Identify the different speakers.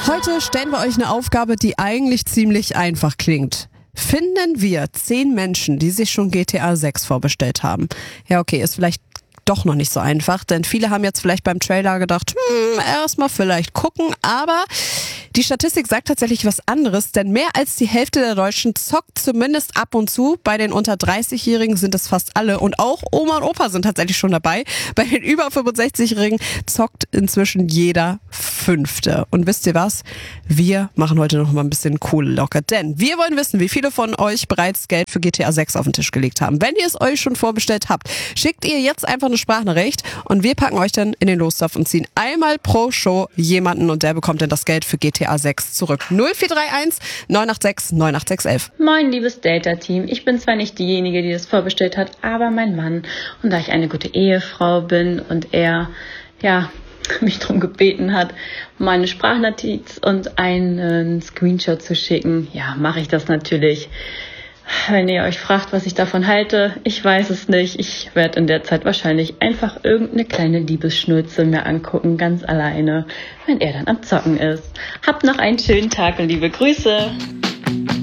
Speaker 1: Heute stellen wir euch eine Aufgabe, die eigentlich ziemlich einfach klingt. Finden wir 10 Menschen, die sich schon GTA 6 vorbestellt haben. Ja, okay, ist vielleicht doch noch nicht so einfach, denn viele haben jetzt vielleicht beim Trailer gedacht, erstmal vielleicht gucken, aber die Statistik sagt tatsächlich was anderes, denn mehr als die Hälfte der Deutschen zockt zumindest ab und zu. Bei den unter 30-Jährigen sind es fast alle und auch Oma und Opa sind tatsächlich schon dabei. Bei den über 65-Jährigen zockt inzwischen jeder Fünfte. Und wisst ihr was? Wir machen heute noch mal ein bisschen Kohle locker, denn wir wollen wissen, wie viele von euch bereits Geld für GTA 6 auf den Tisch gelegt haben. Wenn ihr es euch schon vorbestellt habt, schickt ihr jetzt einfach eine Sprachnachricht und wir packen euch dann in den Lostopf und ziehen einmal pro Show jemanden und der bekommt dann das Geld für GTA 6 zurück. 0431 986 98611.
Speaker 2: Moin, liebes Data-Team. Ich bin zwar nicht diejenige, die das vorbestellt hat, aber mein Mann. Und da ich eine gute Ehefrau bin und er, mich darum gebeten hat, meine Sprachnotiz und einen Screenshot zu schicken, mache ich das natürlich. Wenn ihr euch fragt, was ich davon halte, ich weiß es nicht. Ich werde in der Zeit wahrscheinlich einfach irgendeine kleine Liebesschnulze mir angucken, ganz alleine, wenn er dann am Zocken ist. Habt noch einen schönen Tag und liebe Grüße.